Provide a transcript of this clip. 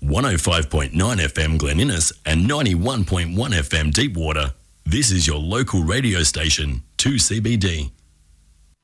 105.9 FM Glen Innes and 91.1 FM Deepwater. This is your local radio station, 2CBD.